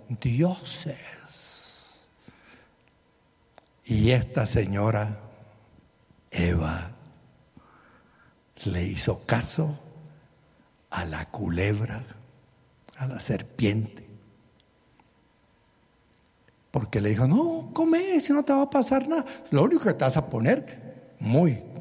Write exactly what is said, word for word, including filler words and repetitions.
dioses. Y esta señora Eva le hizo caso a la culebra, a la serpiente, porque le dijo: no, come, si no te va a pasar nada, lo único que te vas a poner muy